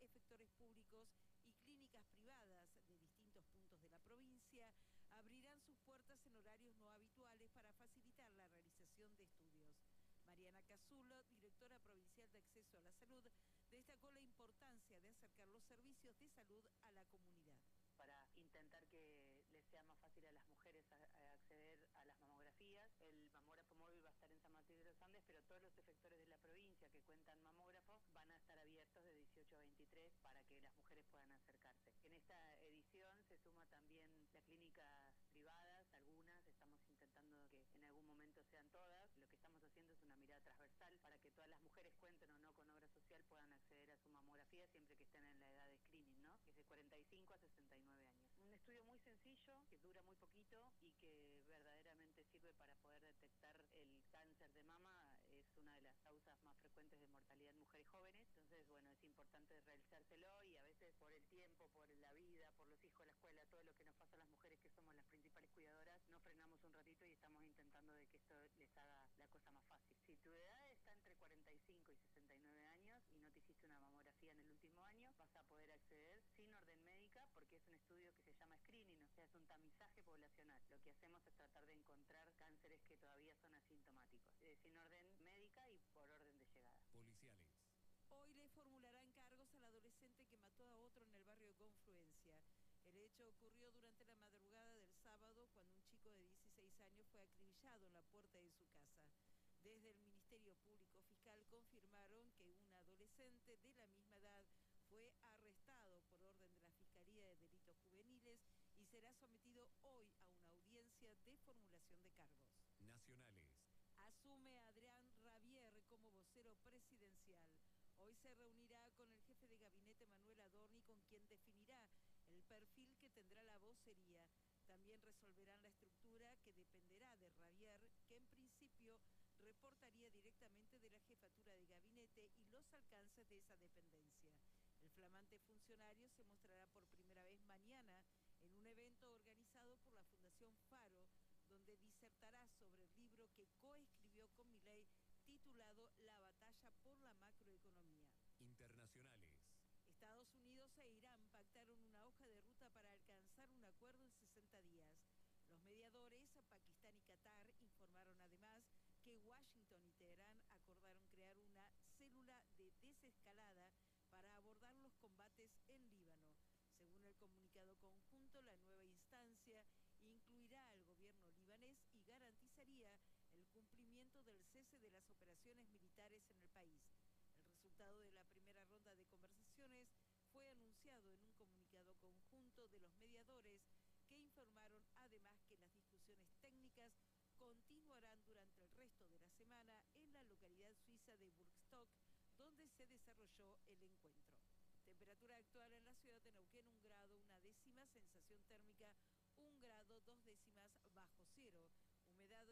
efectores públicos y clínicas privadas de distintos puntos de la provincia abrirán sus puertas en horarios no habituales para facilitar la realización de estudios. Mariana Casulo, directora provincial de Acceso a la Salud, destacó la importancia de acercar los servicios de salud a la comunidad. Para intentar que les sea más fácil a las mujeres acceder a las mamografías. El mamógrafo móvil va a estar en San Martín de los Andes, pero todos los efectores de la provincia que cuentan mamógrafos van a estar abiertos de 18 a 23 para que las mujeres puedan acercarse. En esta edición se suma también las clínicas privadas, algunas, estamos intentando que en algún momento sean todas. Lo que estamos haciendo es una mirada transversal para que todas las mujeres, cuenten o no con obra social, puedan acceder a su mamografía siempre que estén en la edad de screening, ¿no? Que es de 45 a 69 años. Un estudio muy sencillo, que dura muy poquito y que verdaderamente sirve para poder detectar el cáncer de mama. Es una de las causas más frecuentes de mortalidad en mujeres jóvenes. Entonces, bueno, es importante realizárselo y a veces por el tiempo, por la vida, por los hijos, la escuela, todo lo que nos pasa a las mujeres que somos las principales cuidadoras, no frenamos un ratito y estamos intentando de que esto les haga la cosa más fácil. Si tu edad está entre 45 y 69 años y no te hiciste una mamografía en el último año, vas a poder acceder sin orden médica porque es un estudio que se llama screening, o sea, es un tamizaje poblacional. Lo que hacemos es tratar de encontrar cánceres que todavía son asintomáticos, sin orden médica y por orden de llegada. Policiales. Hoy le formularán cargos al adolescente que mató a otro en el barrio de Confluencia. El hecho ocurrió durante la madrugada del sábado cuando un chico de 16 años fue acribillado en la puerta de su casa. Desde el Ministerio Público Fiscal confirmaron que un adolescente de la misma edad fue arrestado por orden de la Fiscalía de Delitos Juveniles y será sometido hoy a una audiencia de formulación de cargos. Nacionales. Asume a Adrián Rabier como vocero presidencial. Hoy se reunirá con el jefe de gabinete Manuel Adorni, con quien definirá el perfil que tendrá la vocería. También resolverán la estructura que dependerá de Rabier, que en principio reportaría directamente de la jefatura de gabinete y los alcances de esa dependencia. El flamante funcionario se mostrará por primera vez mañana en un evento organizado por la Fundación Faro, donde disertará sobre el libro que coescribió con Milei titulado La batalla por la macroeconomía. Internacionales. Estados Unidos e Irán pactaron una hoja de ruta para alcanzar un acuerdo en 60 días. Los mediadores, Pakistán y Qatar, informaron además que Washington y Teherán acordaron crear una célula de desescalada para abordar los combates en Líbano. Según el comunicado conjunto, la nueva instancia incluirá al gobierno libanés y garantizaría el cumplimiento del cese de las operaciones militares en el país. El resultado de la primera ronda de conversaciones fue anunciado en un comunicado conjunto de los mediadores, que informaron además que las discusiones técnicas continuarán durante el resto de la semana en la localidad suiza de Burgstock, donde se desarrolló el encuentro. Temperatura actual en la ciudad de Neuquén, 1 grado 1 décima, sensación térmica 1 grado 2 décimas bajo cero, humedad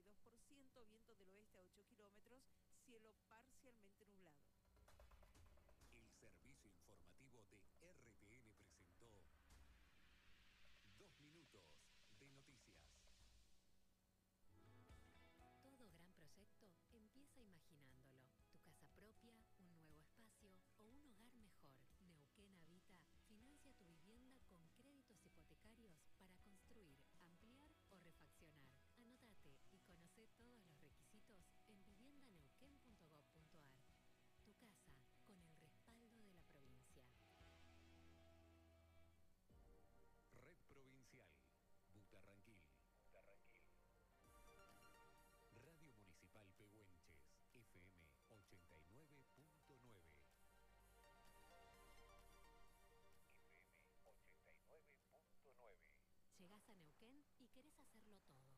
82%, viento del oeste a 8 kilómetros, cielo parcialmente nublado. El servicio informativo de RTN presentó 2 minutos de noticias. Todo gran proyecto empieza imaginándolo. Tu casa propia, un nuevo espacio o un hogar mejor. Neuquén Habita financia tu vivienda con créditos hipotecarios para construir, ampliar o refaccionar. Anótate y conoce todos los requisitos en viviendaneuquén.gov.ar. Tu casa con el respaldo de la provincia. Red Provincial. Butarranquil. Radio Municipal Pehuenches, FM 89.9. FM 89.9. Llegás a Neuquén y querés hacerlo todo.